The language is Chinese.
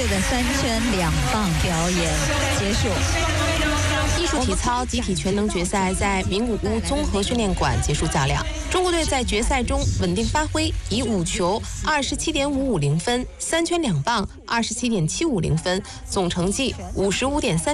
队的3圈2棒表演结束。 艺术体操集体全能决赛在名古屋综合训练馆结束较量，中国队在决赛中稳定发挥，以5球27.550分、3圈2棒27.750分，总成绩55.3。